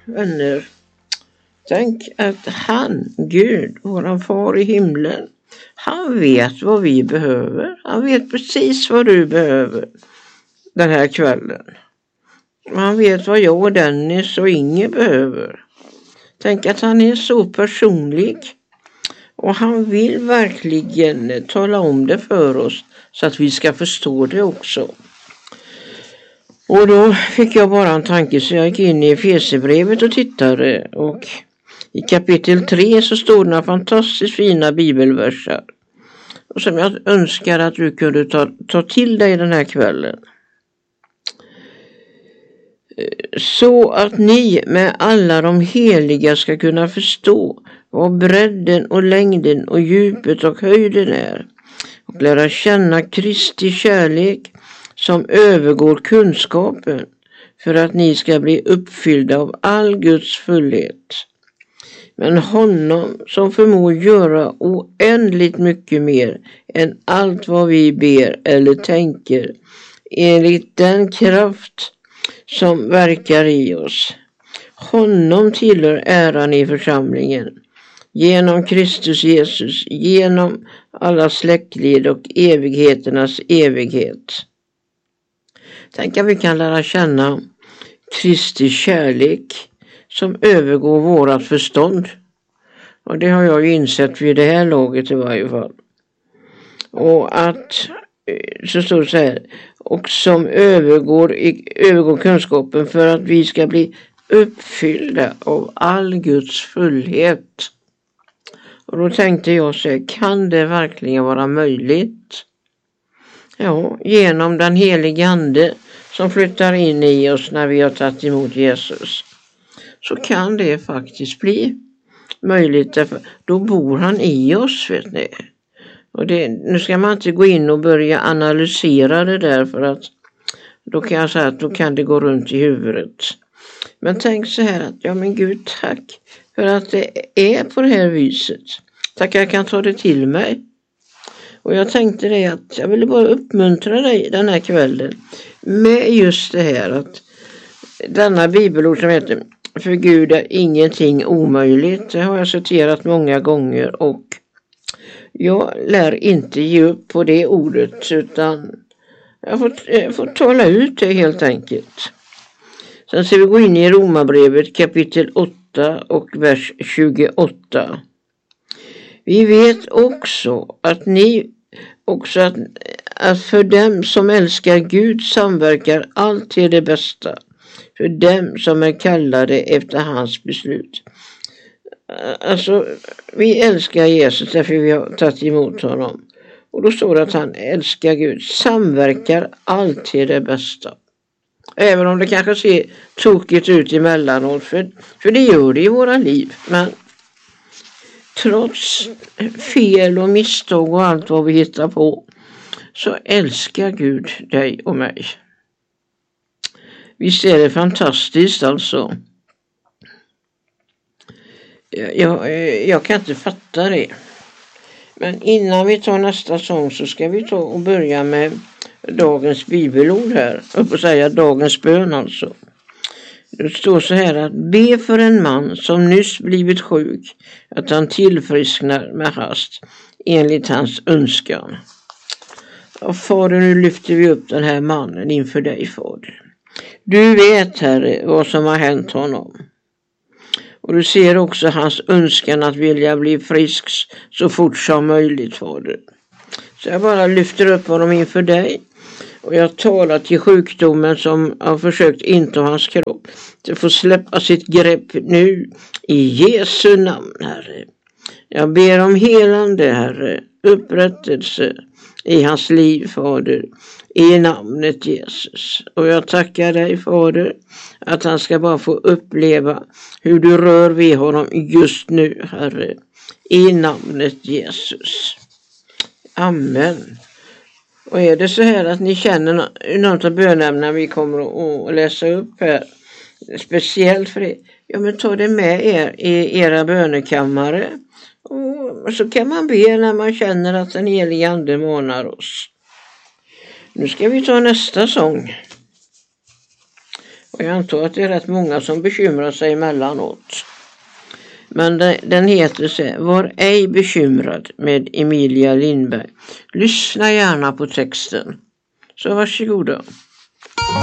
vänner, tänk att han, Gud, våran far i himlen, han vet vad vi behöver. Han vet precis vad du behöver den här kvällen. Han vet vad jag och Dennis och Inge behöver. Tänk att han är så personlig. Och han vill verkligen tala om det för oss så att vi ska förstå det också. Och då fick jag bara en tanke så jag gick in i Efesierbrevet och tittade. Och i kapitel 3 så står det några fantastiskt fina bibelverser. Och som jag önskar att du kunde ta till dig den här kvällen. Så att ni med alla de heliga ska kunna förstå vad bredden och längden och djupet och höjden är. Och lära känna Kristi kärlek som övergår kunskapen för att ni ska bli uppfyllda av all Guds fullhet. Men honom som förmår göra oändligt mycket mer än allt vad vi ber eller tänker enligt den kraft som verkar i oss. Honom tillhör äran i församlingen genom Kristus Jesus, genom alla släktled och evigheternas evighet. Tänk att vi kan lära känna Kristi kärlek som övergår vårat förstånd. Och det har jag ju insett vid det här laget i varje fall. Och att, så står det så här, och som övergår kunskapen för att vi ska bli uppfyllda av all Guds fullhet. Och då tänkte jag så här, kan det verkligen vara möjligt? Ja, genom den helige ande som flyttar in i oss när vi har tagit emot Jesus. Så kan det faktiskt bli möjligt, därför då bor han i oss, vet ni. Och nu ska man inte gå in och börja analysera det där, för att då kan jag säga att då kan det gå runt i huvudet. Men tänk så här att, ja men Gud, tack för att det är på det här viset. Tack, jag kan ta det till mig. Och jag tänkte det att jag ville bara uppmuntra dig den här kvällen med just det här att denna bibelord som heter för Gud är ingenting omöjligt. Det har jag citerat många gånger och jag lär inte ge upp på det ordet, utan jag får tala ut det helt enkelt. Sen ska vi gå in i Romarbrevet kapitel 8 och vers 28. Vi vet också att att för dem som älskar Gud samverkar allt till det bästa. För dem som är kallade efter hans beslut. Alltså, vi älskar Jesus därför vi har tagit emot honom. Och då står det att han älskar Gud, samverkar allt till det bästa. Även om det kanske ser tokigt ut emellanåt, för det gör det i våra liv. Men trots fel och misstag och allt vad vi hittar på, så älskar Gud dig och mig. Visst är det fantastiskt alltså. Jag kan inte fatta det. Men innan vi tar nästa sång så ska vi ta och börja med dagens bibelord här. Jag får säga dagens bön alltså. Det står så här att be för en man som nyss blivit sjuk att han tillfrisknar med hast enligt hans önskan. Och Fader, nu lyfter vi upp den här mannen inför dig, Fader. Du vet, Herre, vad som har hänt honom. Och du ser också hans önskan att vilja bli frisk så fort som möjligt, Fader. Så jag bara lyfter upp honom inför dig. Och jag talar till sjukdomen som har försökt inta hans kropp. Det får släppa sitt grepp nu i Jesu namn, Herre. Jag ber om helande, Herre. Upprättelse i hans liv, Fader. I namnet Jesus. Och jag tackar dig, Fader, att han ska bara få uppleva hur du rör vid honom just nu, Herre. I namnet Jesus. Amen. Och är det så här att ni känner något av bönämnen vi kommer att läsa upp här, speciellt för er, ja men ta det med er i era bönekammare. Och så kan man be när man känner att den helige ande manar oss. Nu ska vi ta nästa sång. Och jag antar att det är rätt många som bekymrar sig emellanåt. Men den heter så: Var ej bekymrad med Emilia Lindberg. Lyssna gärna på texten. Så varsågoda.